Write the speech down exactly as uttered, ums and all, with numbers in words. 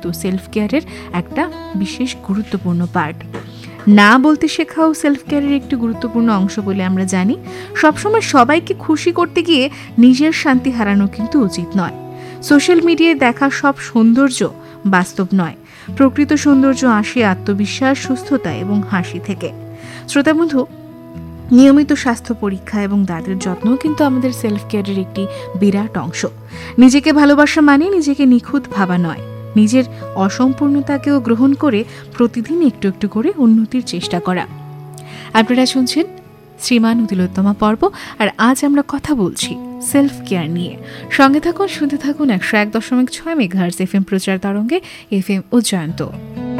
তো সেলফ কেয়ারের একটা বিশেষ গুরুত্বপূর্ণ পার্ট। না বলতে শেখাও সেলফ কেয়ারের একটি গুরুত্বপূর্ণ অংশ বলে আমরা জানি। সবসময় সবাইকে খুশি করতে গিয়ে নিজের শান্তি হারানো কিন্তু উচিত নয়। সোশ্যাল মিডিয়ায় দেখা সব সৌন্দর্য বাস্তব নয়। প্রকৃত সৌন্দর্য আসে আত্মবিশ্বাস, সুস্থতা এবং হাসি থেকে। শ্রোতা বন্ধু, নিয়মিত স্বাস্থ্য পরীক্ষা এবং দাঁতের যত্নও কিন্তু আমাদের সেলফ কেয়ারের একটি বিরাট অংশ। নিজেকে ভালোবাসা মানে নিজেকে নিখুঁত ভাবা নয়, নিজের অসম্পূর্ণতাকেও গ্রহণ করে প্রতিদিন একটু একটু করে উন্নতির চেষ্টা করা। আপনারা শুনছেন শ্রীমান তিলোত্তমা পর্ব, আর আজ আমরা কথা বলছি সেলফ কেয়ার নিয়ে। সঙ্গে থাকুন, শুনতে থাকুন একশো এক দশমিক ছয় মেগাহার্টজ এফ এম প্রচার তরঙ্গে, এফ এম উজ্জয়ন্ত।